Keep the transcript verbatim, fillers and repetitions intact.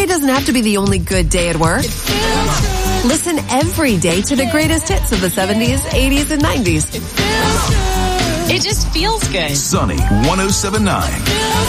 Sunday doesn't have to be the only good day at work. Listen every day to the greatest hits of the seventies, eighties, and nineties. It just feels good. Sunny one oh seven point nine.